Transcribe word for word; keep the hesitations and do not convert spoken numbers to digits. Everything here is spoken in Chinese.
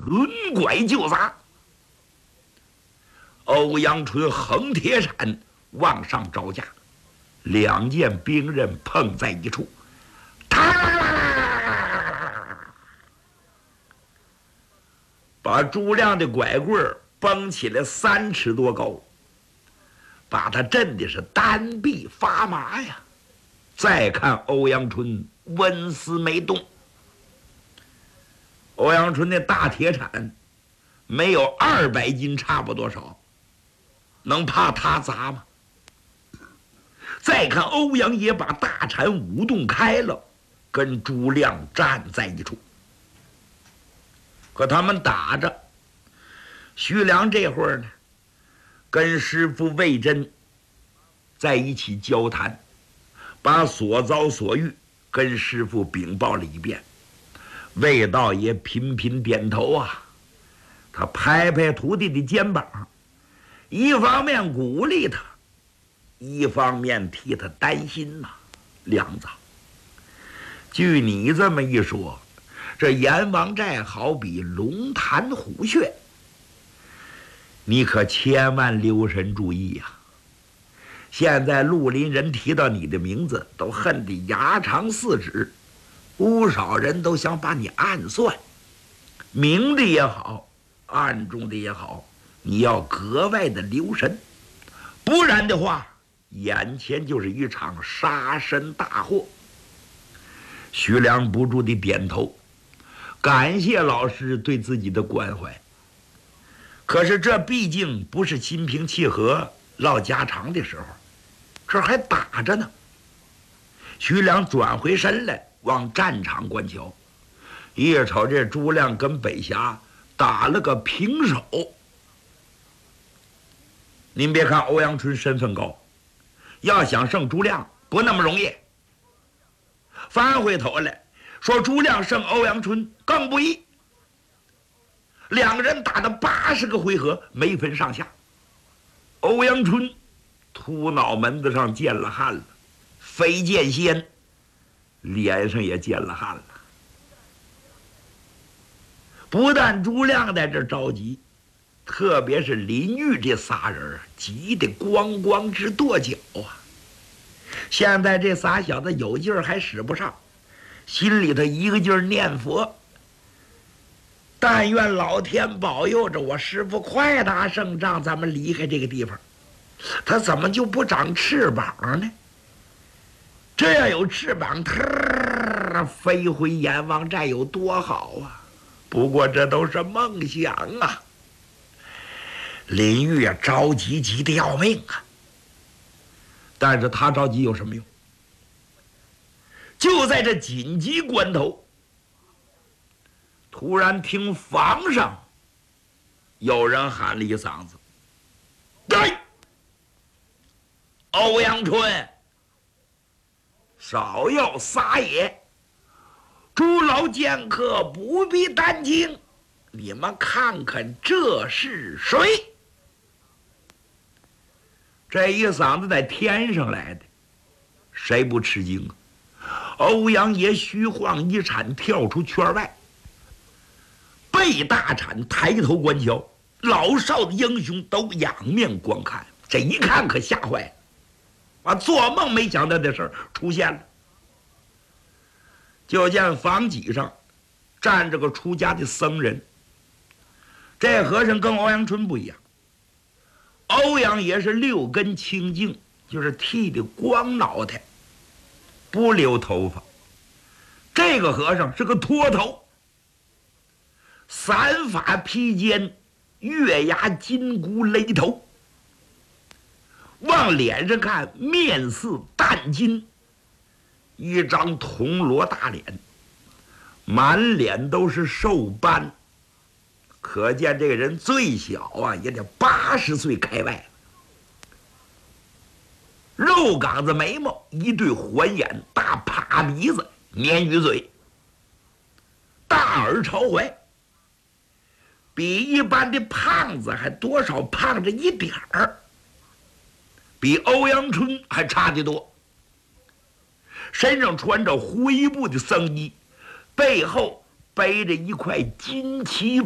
抡拐就砸。欧阳春横铁铲往上招架，两件兵刃碰在一处，把朱亮的拐棍绷起来三尺多高，把他震的是单臂发麻呀。再看欧阳春纹丝没动。欧阳春那大铁铲没有二百斤差不多少，能怕他砸吗？再看欧阳也把大铲舞动开了，跟朱亮站在一处。可他们打着，徐良这会儿呢，跟师傅魏征在一起交谈，把所遭所遇跟师傅禀报了一遍。魏道爷频频点头啊，他拍拍徒弟的肩膀，一方面鼓励他，一方面替他担心呐、啊。梁子，据你这么一说，这阎王寨好比龙潭虎穴，你可千万留神注意呀、啊！现在绿林人提到你的名字，都恨得牙长四指，不少人都想把你暗算，明的也好，暗中的也好，你要格外的留神，不然的话，眼前就是一场杀身大祸。徐良不住地点头，感谢老师对自己的关怀。可是这毕竟不是心平气和唠家常的时候，这还打着呢。徐良转回身来，往战场观瞧，一瞅这朱亮跟北峡打了个平手。您别看欧阳春身份高，要想胜朱亮不那么容易。翻回头来说，朱亮胜欧阳春更不易。两个人打了八十个回合，没分上下。欧阳春秃脑门子上见了汗了，飞剑仙脸上也见了汗了。不但朱亮在这着急，特别是林玉这仨人急得咣咣直跺脚啊！现在这仨小子有劲儿还使不上，心里头一个劲儿念佛，但愿老天保佑着我师傅快打胜仗，咱们离开这个地方。他怎么就不长翅膀呢？这要有翅膀，特飞回阎王寨有多好啊！不过这都是梦想啊。林玉啊，着急急得要命啊！但是他着急有什么用？就在这紧急关头，突然听房上有人喊了一嗓子：“对，欧阳春，少要撒野！诸老剑客不必担惊，你们看看这是谁？”这一嗓子在天上来的，谁不吃惊啊？欧阳爷虚晃一铲，跳出圈外，背大铲抬头观瞧，老少的英雄都仰面观看。这一看可吓坏了，啊，做梦没想到的事儿出现了。就见房脊上站着个出家的僧人，这和尚跟欧阳春不一样。欧阳也是六根清净，就是剃的光脑袋，不留头发。这个和尚是个秃头，散发披肩，月牙金箍勒头，往脸上看面似淡金，一张铜锣大脸，满脸都是寿斑，可见这个人最小啊也得八十岁开外，肉岗子眉毛，一对环眼，大趴鼻子，鲶鱼嘴，大耳朝怀，比一般的胖子还多少胖着一点儿，比欧阳春还差得多。身上穿着灰布的僧衣，背后背着一块金旗